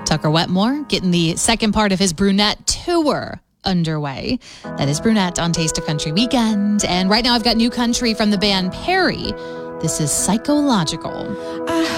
Tucker Wetmore getting the second part of his Brunette tour underway. That is Brunette on Taste of Country Weekend. And right now I've got new country from the band Perry. This is Psychological.